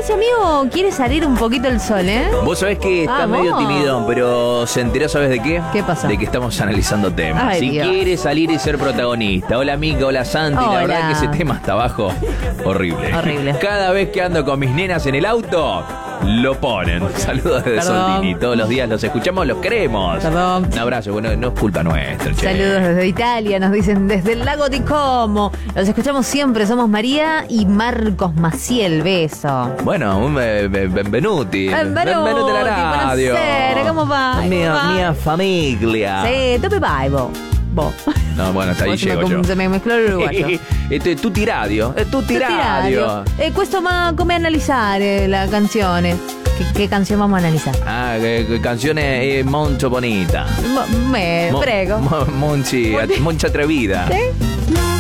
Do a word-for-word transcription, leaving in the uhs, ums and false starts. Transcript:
ese amigo quiere salir un poquito el sol, ¿eh? Vos sabés que está Vamos. medio timidón, pero se enteró, ¿sabes de qué? ¿Qué pasa? De que estamos analizando temas. Ay, si Dios. quiere salir y ser protagonista. Hola, Mica, hola, Santi. Hola. La verdad que ese tema está abajo. Horrible. Horrible. Cada vez que ando con mis nenas en el auto, lo ponen. Saludos desde Perdón. Soldini. Todos los días los escuchamos, los queremos. Perdón. Un abrazo. Bueno, no es culpa nuestra, che. Saludos desde Italia, nos dicen desde el lago de Como. Los escuchamos siempre, somos María y Marcos Maciel. Beso. Bueno, un eh, be- benvenuti. Benvenuti, a la radio. buonasera, ¿cómo va? Mia, ¿Cómo va? mia familia. Sì, dove vai, bo? Bo. No, bueno, hasta ahí Poi se llego me, yo. se me mezclò l'uruguayo. Este, tutti radio, è tutti radio. E questo, ma come analizzare la canzone? Che, che canzone vamos a analizzare? Ah, che, che canzone è molto bonita. Mo- me, Mo- prego. mo- Monchi, Monchi atrevida. Sì?